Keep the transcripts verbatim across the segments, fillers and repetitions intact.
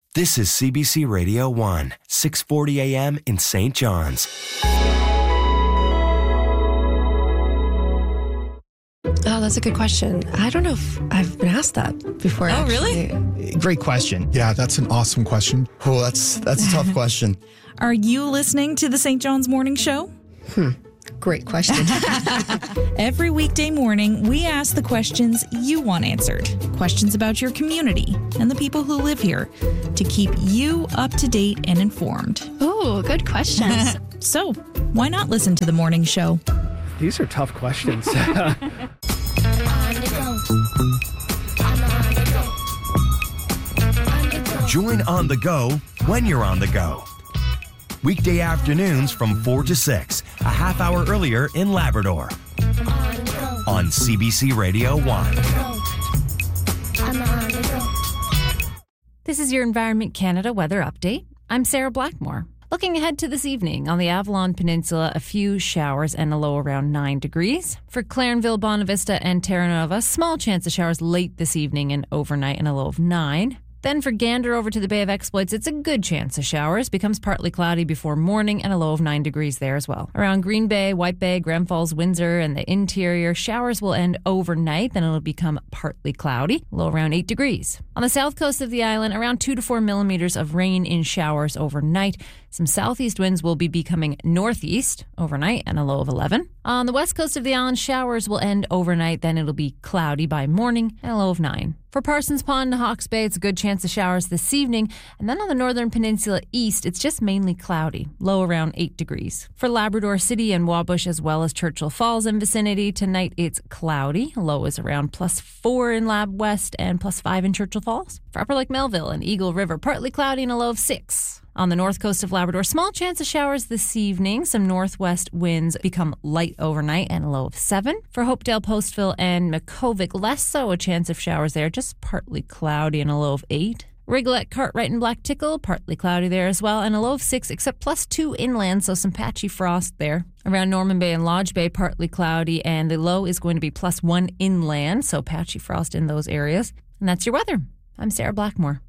This is C B C Radio one, six forty a.m. in Saint John's. Oh, that's a good question. I don't know if I've been asked that before. Oh, actually. really? Great question. Yeah, that's an awesome question. Oh, that's that's a tough question. Are you listening to the Saint John's Morning Show? Hmm. Great question. Every weekday morning, we ask the questions you want answered. Questions about your community and the people who live here to keep you up to date and informed. Oh, good questions. So, why not listen to the morning show? These are tough questions. Join On the Go when you're on the go. Weekday afternoons from four to six, a half hour earlier in Labrador. On C B C Radio one. This is your Environment Canada weather update. I'm Sarah Blackmore. Looking ahead to this evening, on the Avalon Peninsula, a few showers and a low around nine degrees. For Clarenville, Bonavista, and Terra Nova, small chance of showers late this evening and overnight and a low of nine. Then for Gander over to the Bay of Exploits, it's a good chance of showers. Becomes partly cloudy before morning and a low of nine degrees there as well. Around Green Bay, White Bay, Grand Falls, Windsor, and the interior, showers will end overnight. Then it'll become partly cloudy, low around eight degrees. On the south coast of the island, around two to four millimeters of rain in showers overnight. Some southeast winds will be becoming northeast overnight and a low of eleven. On the west coast of the island, showers will end overnight. Then it'll be cloudy by morning and a low of nine. For Parsons Pond and Hawke's Bay, it's a good chance of showers this evening. And then on the northern peninsula east, it's just mainly cloudy, low around eight degrees. For Labrador City and Wabush, as well as Churchill Falls and vicinity, tonight it's cloudy. Low is around plus four in Lab West and plus five in Churchill Falls. For Upper Lake Melville and Eagle River, partly cloudy and a low of six. On the north coast of Labrador, small chance of showers this evening. Some northwest winds become light overnight and a low of seven. For Hopedale, Postville, and Makovic, less so a chance of showers there, just partly cloudy and a low of eight. Rigolette, Cartwright, and Black Tickle, partly cloudy there as well, and a low of six, except plus two inland, so some patchy frost there. Around Norman Bay and Lodge Bay, partly cloudy, and the low is going to be plus one inland, so patchy frost in those areas. And that's your weather. I'm Sarah Blackmore.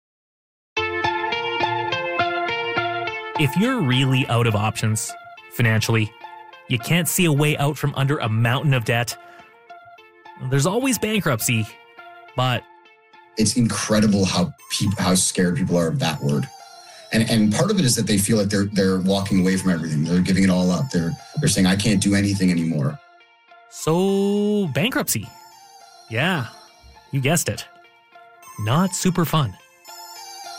If you're really out of options financially, you can't see a way out from under a mountain of debt, there's always bankruptcy, but It's incredible how peop- how scared people are of that word. And and part of it is that they feel like they're they're walking away from everything. They're giving it all up. They're they're saying, I can't do anything anymore. So bankruptcy. Yeah, you guessed it. Not super fun.